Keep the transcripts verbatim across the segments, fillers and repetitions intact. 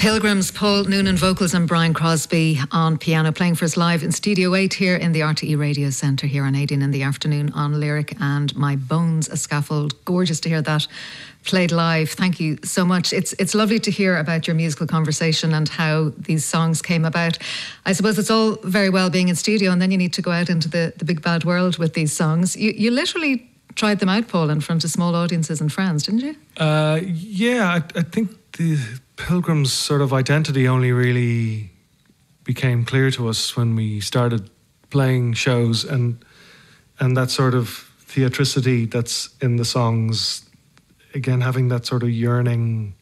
Pilgrims, Paul Noonan vocals and Brian Crosby on piano, playing for us live in Studio eight here in the R T E Radio Centre here on eighteen in the afternoon on Lyric and My Bones a Scaffold. Gorgeous to hear that played live. Thank you so much. It's it's lovely to hear about your musical conversation and how these songs came about. I suppose it's all very well being in studio, and then you need to go out into the, the big bad world with these songs. You, you literally tried them out, Paul, in front of small audiences and friends, didn't you? Uh, yeah, I, I think the Pilgrims' sort of identity only really became clear to us when we started playing shows, and and that sort of theatricity that's in the songs, again, having that sort of yearning,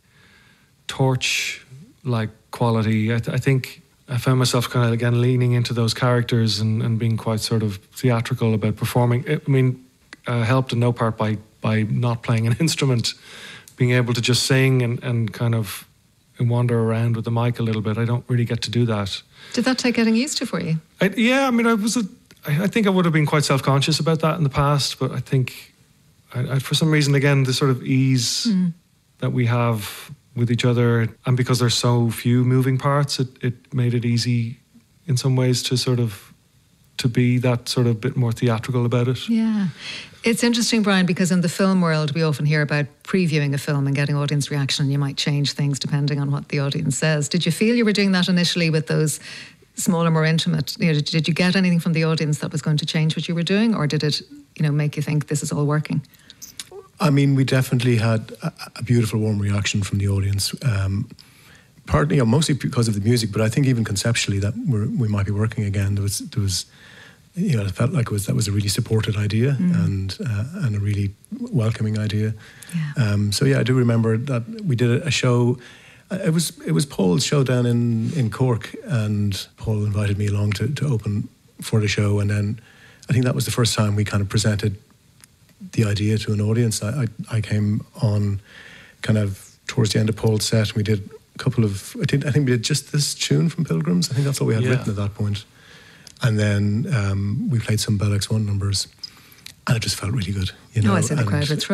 torch-like quality. I, th- I think I found myself kind of, again, leaning into those characters and, and being quite sort of theatrical about performing. I mean, uh, helped in no part by, by not playing an instrument, being able to just sing and, and kind of wander around with the mic a little bit. I don't really get to do that. Did that take getting used to for you? I, yeah, I mean, I was. A, I, I think I would have been quite self-conscious about that in the past, but I think, I, I, for some reason, again, the sort of ease mm. that we have with each other, and because there's so few moving parts, it, it made it easy in some ways to sort of to be that sort of bit more theatrical about it. Yeah. It's interesting, Brian, because in the film world, we often hear about previewing a film and getting audience reaction, and you might change things depending on what the audience says. Did you feel you were doing that initially with those smaller, more intimate? You know, did, did you get anything from the audience that was going to change what you were doing, or did it, you know, make you think this is all working? I mean, we definitely had a, a beautiful, warm reaction from the audience. Um, partly, you know, mostly because of the music, but I think even conceptually that we're, we might be working again. There was, there was. You know, it felt like it was that was a really supported idea mm. and uh, and a really welcoming idea. Yeah. Um, so yeah, I do remember that we did a show. It was it was Paul's show down in, in Cork, and Paul invited me along to, to open for the show. And then I think that was the first time we kind of presented the idea to an audience. I I, I came on kind of towards the end of Paul's set, and we did a couple of. I think I think we did just this tune from Pilgrims. I think that's all we had yeah. written at that point. And then um, we played some Bell X one numbers, and it just felt really good. You know, no, I said the and crowd were thrilled.